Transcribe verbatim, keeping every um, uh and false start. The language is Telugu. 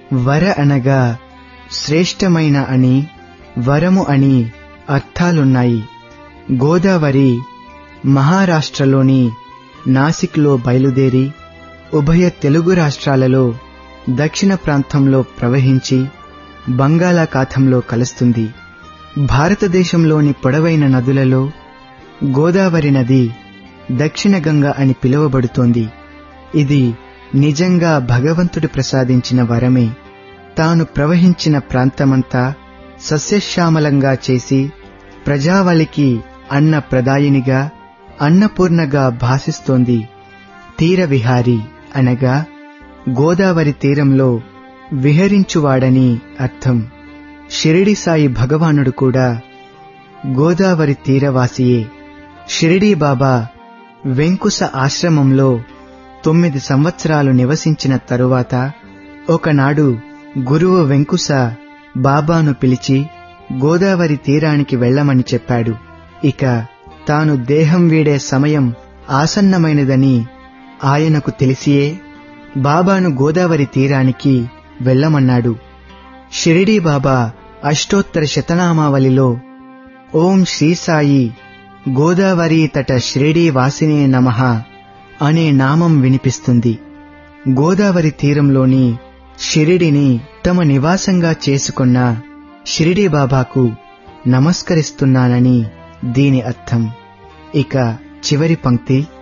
వర అనగా శ్రేష్టమైన అని, వరము అని అర్థాలున్నాయి. గోదావరి మహారాష్ట్రలోని నాసిక్లో బయలుదేరి ఉభయ తెలుగు రాష్ట్రాలలో దక్షిణ ప్రాంతంలో ప్రవహించి బంగాళాఖాతంలో కలుస్తుంది. భారతదేశంలోని పొడవైన నదులలో గోదావరి నది దక్షిణ గంగ అని పిలువబడుతోంది. ఇది నిజంగా భగవంతుడు ప్రసాదించిన వరమే. తాను ప్రవహించిన ప్రాంతమంతా సస్యశ్యామలంగా చేసి ప్రజావళికి అన్న ప్రదాయినిగా, అన్నపూర్ణగా భాసిస్తోంది. తీరవిహారి అనగా గోదావరి తీరంలో విహరించువాడని అర్థం. షిరిడి సాయి భగవానుడు కూడా గోదావరి తీరవాసియే. షిరిడీ బాబా వెంకుస ఆశ్రమంలో తొమ్మిది సంవత్సరాలు నివసించిన తరువాత ఒకనాడు గురువు వెంకుస బాబాను పిలిచి గోదావరి తీరానికి వెళ్లమని చెప్పాడు. ఇక తాను దేహం వీడే సమయం ఆసన్నమైనదని ఆయనకు తెలిసియే బాబాను గోదావరి తీరానికి వెళ్లమన్నాడు. షిరిడీ బాబా అష్టోత్తర శతనామావళిలో ఓం శ్రీ సాయి గోదావరి తట షిరిడీ వాసినే నమః అనే నామం వినిపిస్తుంది. గోదావరి తీరంలోని షిరిడిని తమ నివాసంగా చేసుకున్న షిరిడీ బాబాకు నమస్కరిస్తున్నానని దీని అర్థం. ఇక చివరి పంక్తి.